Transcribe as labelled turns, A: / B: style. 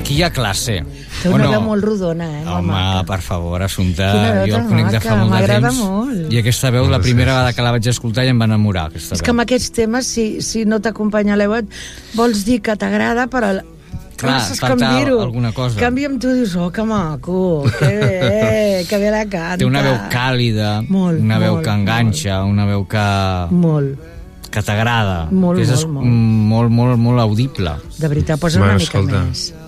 A: Aquí hi ha classe.
B: Té una veu molt rodona,
A: Home, per favor, Assumpta,
B: jo
A: el conec de fa molt de temps.
B: M'agrada molt.
A: I aquesta veu, la primera vegada que la vaig escoltar, ja em va enamorar. És
B: que amb aquests temes, si no t'acompanya la veu, vols dir que t'agrada, però...
A: Clar, falta alguna cosa.
B: En canvi amb tu dius, que maco, que bé la canta.
A: Té una veu càlida, una veu que enganxa, una veu que...
B: Molt.
A: Que t'agrada.
B: Molt,
A: molt audible.
B: De veritat, posa una mica més.